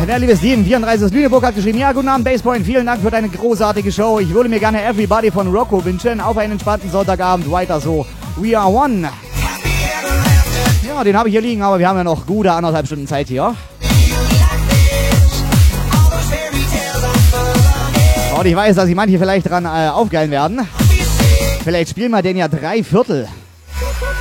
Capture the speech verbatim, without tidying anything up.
Der liebe Steven, vierunddreißig aus Lüneburg, hat geschrieben, ja, guten Abend, Basepoint, vielen Dank für deine großartige Show. Ich würde mir gerne Everybody von Rocco wünschen, auf einen entspannten Sonntagabend, weiter so. We are one. Ja, den habe ich hier liegen, aber wir haben ja noch gute anderthalb Stunden Zeit hier. Und ich weiß, dass sich manche vielleicht dran äh, aufgeilen werden. Vielleicht spielen wir den ja drei Viertel.